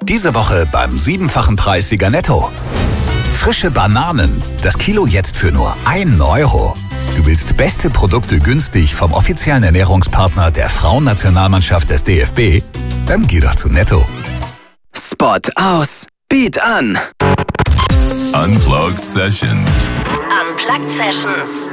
Diese Woche beim 7-fachen Preis Sieger Netto. Frische Bananen, das Kilo jetzt für nur 1 Euro. Du willst beste Produkte günstig vom offiziellen Ernährungspartner der Frauennationalmannschaft des DFB? Dann geh doch zu Netto. Spot aus, Beat an. Unplugged Sessions. Unplugged Sessions.